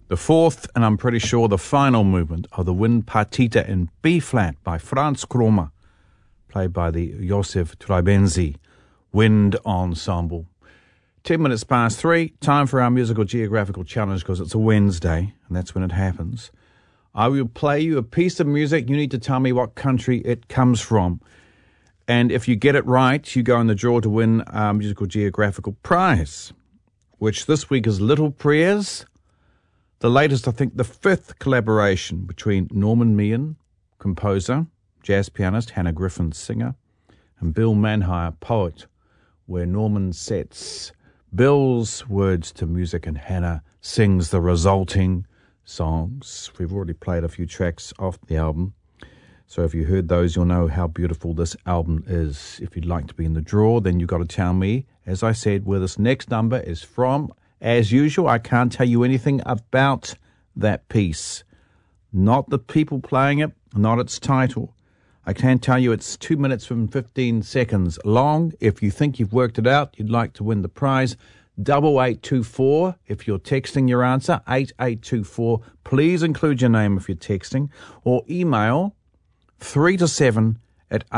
The fourth, and I'm pretty sure the final movement of the Wind Partita in B-flat by Franz Krommer, played by the Josef Traibenzi Wind Ensemble. 10 minutes past 3, time for our musical geographical challenge because it's a Wednesday, and that's when it happens. I will play you a piece of music. You need to tell me what country it comes from. And if you get it right, you go in the draw to win our musical geographical prize, which this week is Little Prayers. The latest, I think, the fifth collaboration between Norman Meehan, composer, jazz pianist, Hannah Griffin, singer, and Bill Manhire, poet, where Norman sets Bill's words to music and Hannah sings the resulting songs. We've already played a few tracks off the album, so if you heard those, you'll know how beautiful this album is. If you'd like to be in the draw, then you've got to tell me, as I said, where this next number is from. As usual, I can't tell you anything about that piece. Not the people playing it, not its title. I can tell you it's 2 minutes and 15 seconds long. If you think you've worked it out, you'd like to win the prize, 8824. If you're texting your answer, 8824. Please include your name if you're texting, or email 3 to 7 at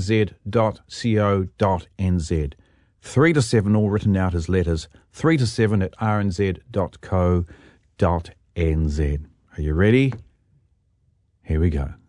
rnz.co.nz. 3 to 7, all written out as letters, 3 to 7 at rnz.co.nz. Are you ready? Here we go.